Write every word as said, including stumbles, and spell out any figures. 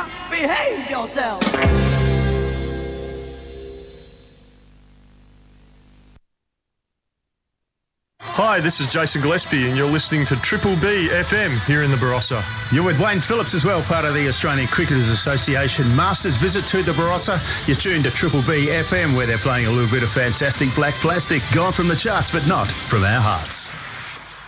behave yourself. Hi, this is Jason Gillespie and you're listening to Triple B F M here in the Barossa. You're with Wayne Phillips as well, part of the Australian Cricketers Association Masters visit to the Barossa. You're tuned to Triple B F M where they're playing a little bit of fantastic Black Plastic, gone from the charts but not from our hearts.